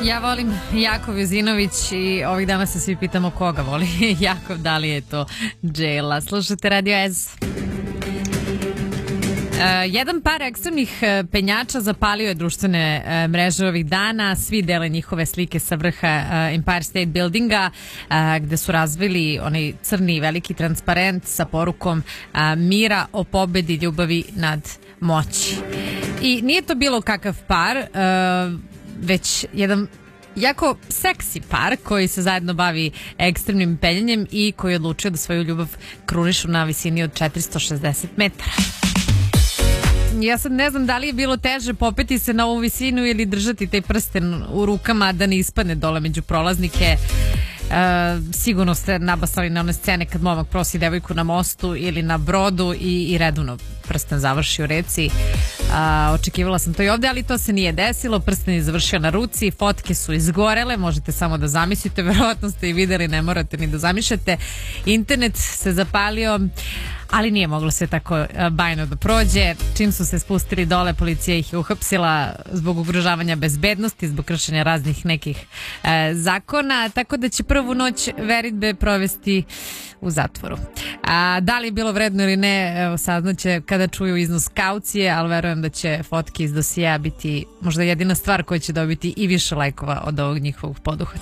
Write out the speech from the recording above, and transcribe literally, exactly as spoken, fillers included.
Ja volim Jakov Jozinović i ovih dana se svi pitamo koga voli Jakov, da li je to Džela. Slušajte Radio S. Uh, jedan par ekstremnih uh, penjača zapalio je društvene uh, mreže ovih dana. Svi dele njihove slike sa vrha uh, Empire State Buildinga uh, gde su razvili onaj crni veliki transparent sa porukom uh, mira o pobedi ljubavi nad moći. I nije to bilo kakav par, uh, već jedan jako seksi par koji se zajedno bavi ekstremnim penjanjem i koji je odlučio da svoju ljubav krunišu na visini od četiristo šezdeset metara. Ja sad ne znam da li je bilo teže popeti se na ovu visinu ili držati taj prsten u rukama da ne ispadne dole među prolaznike. E, sigurno ste nabasali na one scene kad momak prosi devojku na mostu ili na brodu i, i redovno prsten završi u reci. A, očekivala sam to i ovde, ali to se nije desilo. Prsten je završio na ruci, fotke su izgorele, možete samo da zamislite, verovatno ste i videli, ne morate ni da zamišljate. Internet se zapalio, ali nije moglo sve tako bajno da prođe. Čim su se spustili dole, policija ih je uhapsila zbog ugrožavanja bezbednosti, zbog kršenja raznih nekih e, zakona, tako da će prvu noć veritbe provesti u zatvoru. A da li je bilo vredno ili ne, evo, saznaće kada čuju iznos kaucije, ali verujem da će fotke iz dosija biti možda jedina stvar koja će dobiti i više lajkova od ovog njihovog poduhvata.